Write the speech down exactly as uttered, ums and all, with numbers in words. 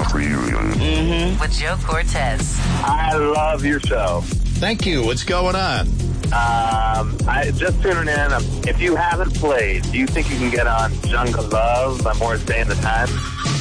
Mm-hmm. With Joe Cortez. I love your show. Thank you. What's going on? Um, I just tuning in. Um, if you haven't played, do you think you can get on Jungle Love by Morris Day and the Time?